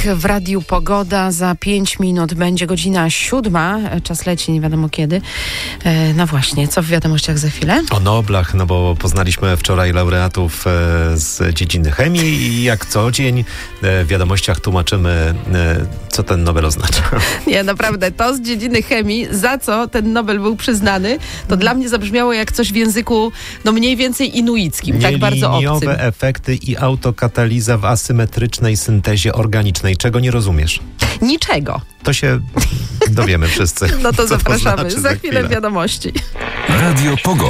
W Radiu Pogoda za 5 minut będzie godzina 7. Czas leci, nie wiadomo kiedy. No właśnie, co w wiadomościach za chwilę? O Noblach, no bo poznaliśmy wczoraj laureatów z dziedziny chemii i jak co dzień w wiadomościach tłumaczymy, co ten Nobel oznacza. Nie, naprawdę, to z dziedziny chemii, za co ten Nobel był przyznany, to dla mnie zabrzmiało jak coś w języku, no mniej więcej inuickim, tak bardzo obcym. Nieliniowe efekty i autokataliza w asymetrycznej syntezie organicznej. Czego nie rozumiesz? Niczego. To się dowiemy wszyscy. No to co zapraszamy znaczy za chwilę w wiadomości. Radio Pogoda.